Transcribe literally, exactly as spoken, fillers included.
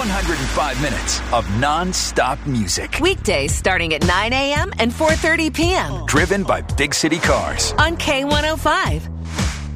one hundred five minutes of non-stop music. Weekdays starting at nine a.m. and four thirty p.m. Driven by Big City Cars. On K one oh five.